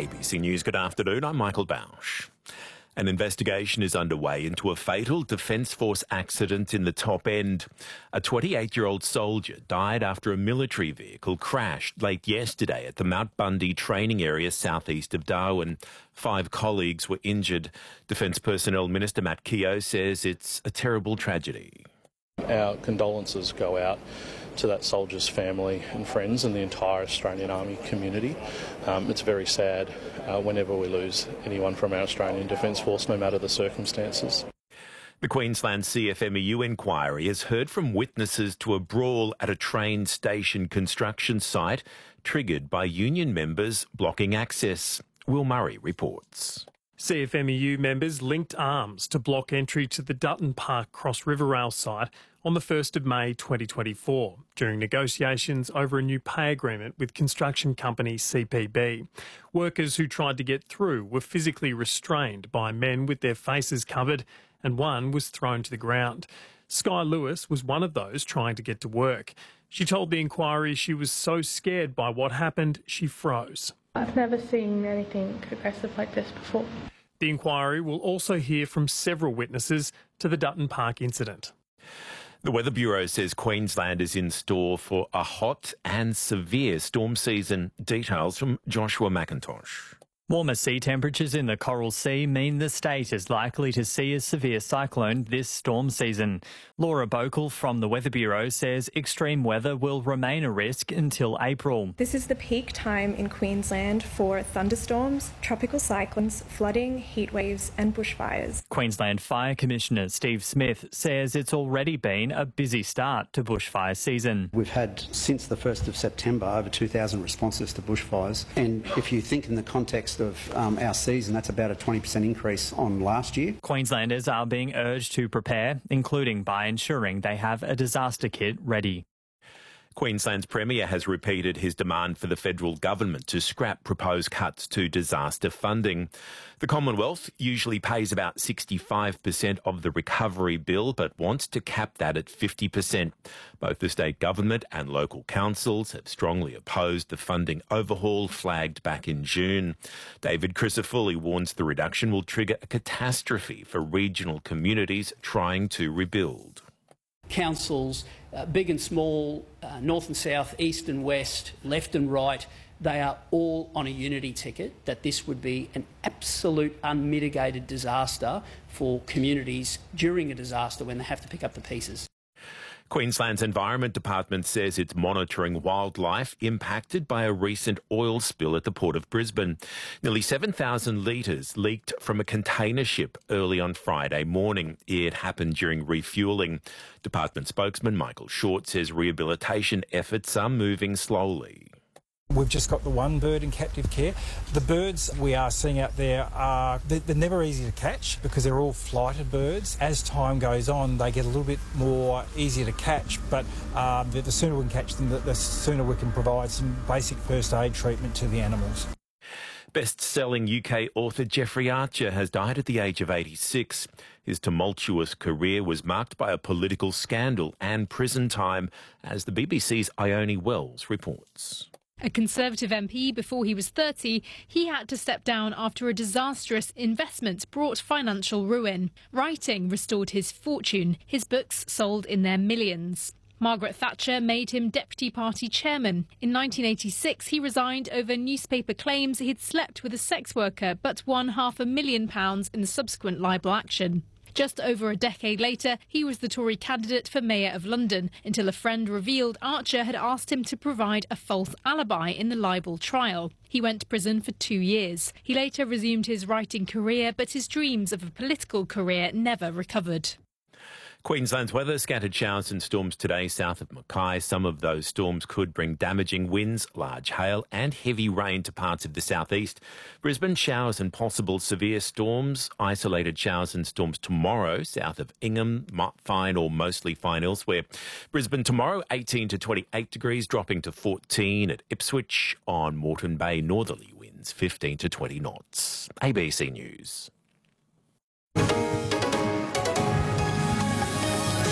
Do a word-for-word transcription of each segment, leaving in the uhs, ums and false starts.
A B C News, good afternoon. I'm Michael Bausch. An investigation is underway into a fatal Defence Force accident in the Top End. A twenty-eight-year-old soldier died after a military vehicle crashed late yesterday at the Mount Bundy training area southeast of Darwin. Five colleagues were injured. Defence Personnel Minister Matt Keogh says it's a terrible tragedy. Our condolences go out to that soldier's family and friends and the entire Australian Army community. Um, it's very sad uh, whenever we lose anyone from our Australian Defence Force, no matter the circumstances. The Queensland C F M E U inquiry has heard from witnesses to a brawl at a train station construction site triggered by union members blocking access. Will Murray reports. C F M E U members linked arms to block entry to the Dutton Park Cross River Rail site on the first of May twenty twenty-four during negotiations over a new pay agreement with construction company C P B. Workers who tried to get through were physically restrained by men with their faces covered, and one was thrown to the ground. Sky Lewis was one of those trying to get to work. She told the inquiry she was so scared by what happened, she froze. I've never seen anything aggressive like this before. The inquiry will also hear from several witnesses to the Dutton Park incident. The Weather Bureau says Queensland is in store for a hot and severe storm season. Details from Joshua McIntosh. Warmer sea temperatures in the Coral Sea mean the state is likely to see a severe cyclone this storm season. Laura Bokel from the Weather Bureau says extreme weather will remain a risk until April. This is the peak time in Queensland for thunderstorms, tropical cyclones, flooding, heat waves and bushfires. Queensland Fire Commissioner Steve Smith says it's already been a busy start to bushfire season. We've had, since the first of September, over two thousand responses to bushfires. And if you think in the context of um, our season, that's about a twenty percent increase on last year. Queenslanders are being urged to prepare, including by ensuring they have a disaster kit ready. Queensland's Premier has repeated his demand for the federal government to scrap proposed cuts to disaster funding. The Commonwealth usually pays about sixty-five percent of the recovery bill, but wants to cap that at fifty percent. Both the state government and local councils have strongly opposed the funding overhaul flagged back in June. David Crisafulli warns the reduction will trigger a catastrophe for regional communities trying to rebuild. Councils, uh, big and small, uh, north and south, east and west, left and right, they are all on a unity ticket that this would be an absolute unmitigated disaster for communities during a disaster when they have to pick up the pieces. Queensland's Environment Department says it's monitoring wildlife impacted by a recent oil spill at the Port of Brisbane. Nearly seven thousand litres leaked from a container ship early on Friday morning. It happened during refuelling. Department spokesman Michael Short says rehabilitation efforts are moving slowly. We've just got the one bird in captive care. The birds we are seeing out there are, they're never easy to catch because they're all flighted birds. As time goes on, they get a little bit more easier to catch, but um, the, the sooner we can catch them, the, the sooner we can provide some basic first aid treatment to the animals. Best-selling U K author Jeffrey Archer has died at the age of eighty-six. His tumultuous career was marked by a political scandal and prison time, as the B B C's Ione Wells reports. A Conservative M P before he was thirty, he had to step down after a disastrous investment brought financial ruin. Writing restored his fortune. His books sold in their millions. Margaret Thatcher made him Deputy Party Chairman. In nineteen eighty-six, he resigned over newspaper claims he'd slept with a sex worker but won half a million pounds in the subsequent libel action. Just over a decade later, he was the Tory candidate for Mayor of London until a friend revealed Archer had asked him to provide a false alibi in the libel trial. He went to prison for two years. He later resumed his writing career, but his dreams of a political career never recovered. Queensland's weather, scattered showers and storms today south of Mackay. Some of those storms could bring damaging winds, large hail and heavy rain to parts of the southeast. Brisbane, showers and possible severe storms. Isolated showers and storms tomorrow south of Ingham, fine or mostly fine elsewhere. Brisbane tomorrow, eighteen to twenty-eight degrees, dropping to fourteen at Ipswich. On Moreton Bay, northerly winds fifteen to twenty knots. A B C News.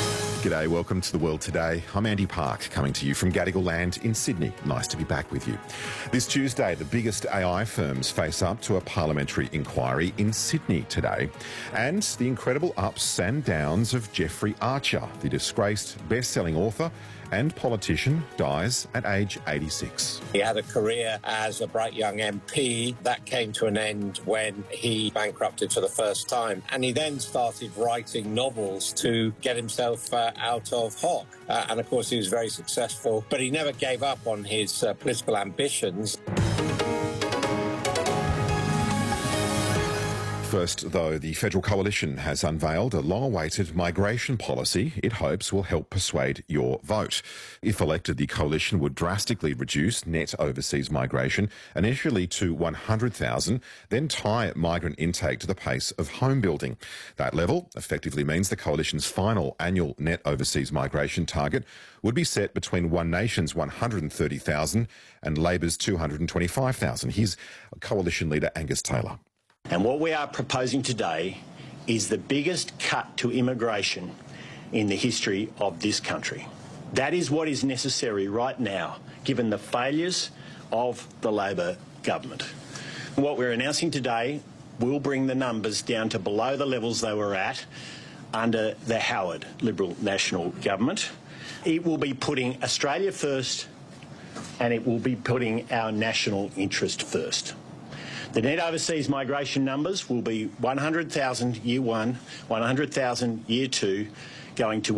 G'day, welcome to The World Today. I'm Andy Park, coming to you from Gadigal Land in Sydney. Nice to be back with you. This Tuesday, the biggest A I firms face up to a parliamentary inquiry in Sydney today. And the incredible ups and downs of Jeffrey Archer, the disgraced best-selling author and politician, dies at age eighty-six. He had a career as a bright young M P. That came to an end when he bankrupted for the first time. And he then started writing novels to get himself uh, out of hock. Uh, and of course, he was very successful, but he never gave up on his uh, political ambitions. First, though, the Federal Coalition has unveiled a long-awaited migration policy it hopes will help persuade your vote. If elected, the Coalition would drastically reduce net overseas migration, initially to one hundred thousand, then tie migrant intake to the pace of home building. That level effectively means the Coalition's final annual net overseas migration target would be set between One Nation's one hundred thirty thousand and Labor's two hundred twenty-five thousand. Here's Coalition leader Angus Taylor. And what we are proposing today is the biggest cut to immigration in the history of this country. That is what is necessary right now, given the failures of the Labor government. What we're announcing today will bring the numbers down to below the levels they were at under the Howard Liberal National Government. It will be putting Australia first, and it will be putting our national interest first. The net overseas migration numbers will be one hundred thousand year one, one hundred thousand year two, going to